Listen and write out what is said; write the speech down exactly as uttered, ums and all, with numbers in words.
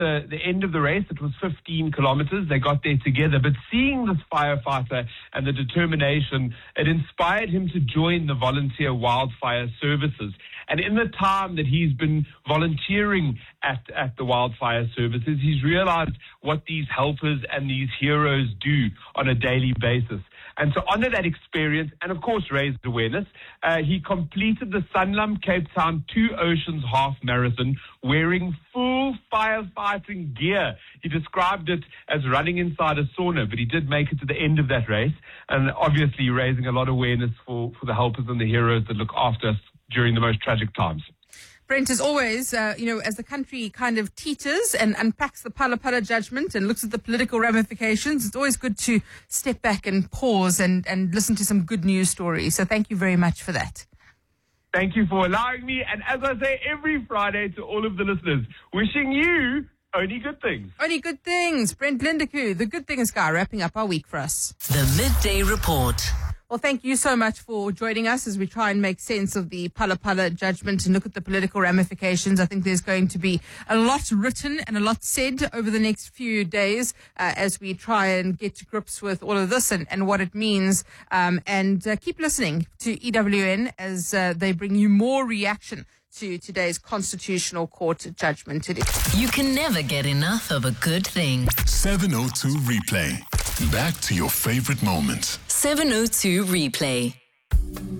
the, the end of the race. It was fifteen kilometers. They got there together. But seeing this firefighter and the determination, it inspired him to join the volunteer wildfire services. And in the time that he's been volunteering at, at the wildfire services, he's realized what these helpers and these heroes do on a daily basis. And to honor that experience and, of course, raise awareness, uh, he completed the Sanlam Cape Town Two Oceans Half Marathon wearing full firefighting gear. He described it as running inside a sauna, but he did make it to the end of that race, and obviously raising a lot of awareness for, for the helpers and the heroes that look after us during the most tragic times. Brent, as always, uh, you know, as the country kind of teeters and unpacks the Phala Phala judgment and looks at the political ramifications, it's always good to step back and pause and, and listen to some good news stories. So thank you very much for that. Thank you for allowing me. And as I say every Friday to all of the listeners, wishing you only good things. Only good things. Brent Lindekoe, the Good Things guy, wrapping up our week for us. The Midday Report. Well, thank you so much for joining us as we try and make sense of the Phala Phala judgment and look at the political ramifications. I think there's going to be a lot written and a lot said over the next few days uh, as we try and get to grips with all of this and, and what it means. Um, and uh, keep listening to E W N as uh, they bring you more reaction to today's Constitutional Court judgment. You can never get enough of a good thing. seven oh two Replay. Back to your favorite moments. seven oh two Replay.